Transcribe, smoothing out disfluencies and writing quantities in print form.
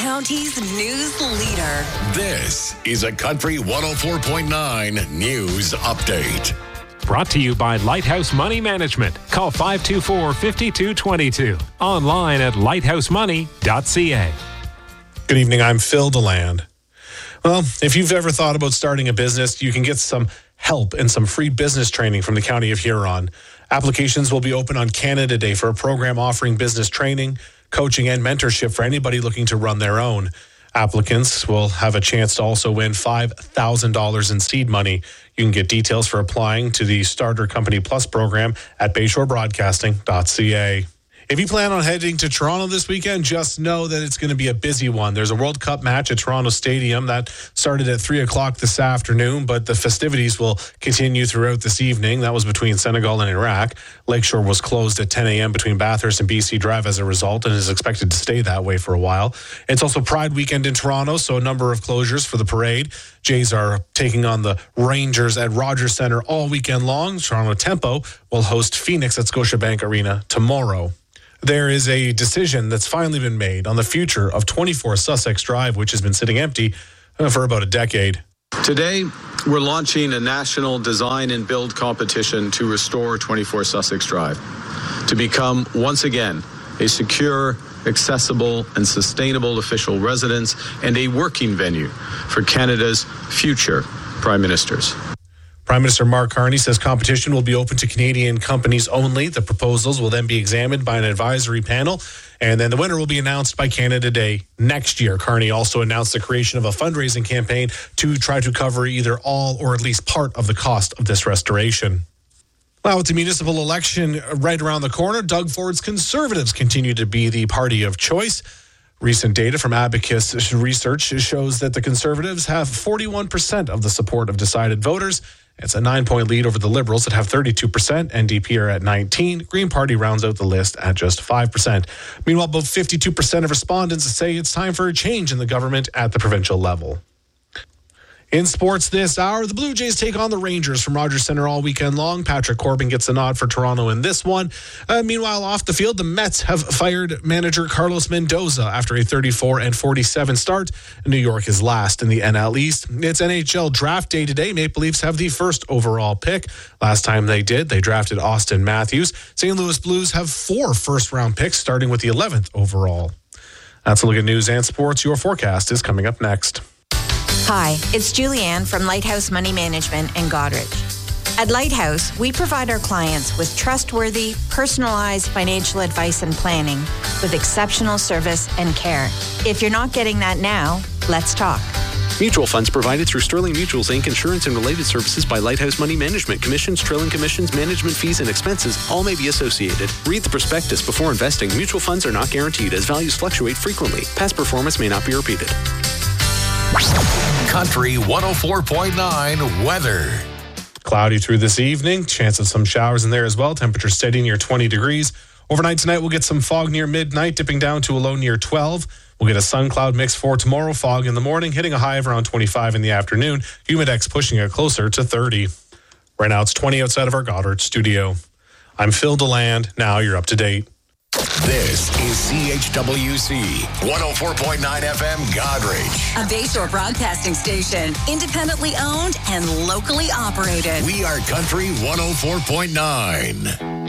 County's news leader. This is a Country 104.9 News Update. Brought to you by Lighthouse Money Management. Call 524-5222. Online at lighthousemoney.ca. Good evening, I'm Phil DeLand. Well, if you've ever thought about starting a business, you can get some help and some free business training from the County of Huron. Applications will be open on Canada Day for a program offering business training, coaching, and mentorship for anybody looking to run their own. Applicants will have a chance to also win $5,000 in seed money. You can get details for applying to the Starter Company Plus program at bayshorebroadcasting.ca. If you plan on heading to Toronto this weekend, just know that it's going to be a busy one. There's a World Cup match at Toronto Stadium that started at 3 o'clock this afternoon, but the festivities will continue throughout this evening. That was between Senegal and Iraq. Lakeshore was closed at 10 a.m. between Bathurst and BC Drive as a result and is expected to stay that way for a while. It's also Pride weekend in Toronto, so a number of closures for the parade. Jays are taking on the Rangers at Rogers Centre all weekend long. Toronto Tempo will host Phoenix at Scotiabank Arena tomorrow. There is a decision that's finally been made on the future of 24 Sussex Drive, which has been sitting empty for about a decade. Today, we're launching a national design and build competition to restore 24 Sussex Drive, to become, once again, a secure, accessible, and sustainable official residence and a working venue for Canada's future Prime Ministers. Prime Minister Mark Carney says competition will be open to Canadian companies only. The proposals will then be examined by an advisory panel, and then the winner will be announced by Canada Day next year. Carney also announced the creation of a fundraising campaign to try to cover either all or at least part of the cost of this restoration. Well, with the municipal election right around the corner, Doug Ford's Conservatives continue to be the party of choice. Recent data from Abacus Research shows that the Conservatives have 41% of the support of decided voters. It's a 9-point lead over the Liberals that have 32%. NDP are at 19%. Green Party rounds out the list at just 5%. Meanwhile, about 52% of respondents say it's time for a change in the government at the provincial level. In sports this hour, the Blue Jays take on the Rangers from Rogers Centre all weekend long. Patrick Corbin gets a nod for Toronto in this one. Meanwhile, off the field, the Mets have fired manager Carlos Mendoza after a 34-47 start. New York is last in the NL East. It's NHL draft day today. Maple Leafs have the first overall pick. Last time they did, they drafted Austin Matthews. St. Louis Blues have 4 first-round picks, starting with the 11th overall. That's a look at news and sports. Your forecast is coming up next. Hi, it's Julianne from Lighthouse Money Management in Goderich. At Lighthouse, we provide our clients with trustworthy, personalized financial advice and planning with exceptional service and care. If you're not getting that now, let's talk. Mutual funds provided through Sterling Mutual's Inc. Insurance and related services by Lighthouse Money Management. Commissions, trailing commissions, management fees, and expenses all may be associated. Read the prospectus before investing. Mutual funds are not guaranteed as values fluctuate frequently. Past performance may not be repeated. Country 104.9 weather. Cloudy through this evening. Chance of some showers in there as well. Temperature steady near 20 degrees. Overnight tonight, we'll get some fog near midnight, dipping down to a low near 12. We'll get a sun-cloud mix for tomorrow. Fog in the morning, hitting a high of around 25 in the afternoon. Humidex pushing it closer to 30. Right now, it's 20 outside of our Goddard studio. I'm Phil DeLand. Now you're up to date. This is CHWC 104.9 FM Goderich. A Bayshore Broadcasting station, independently owned and locally operated. We are Country 104.9.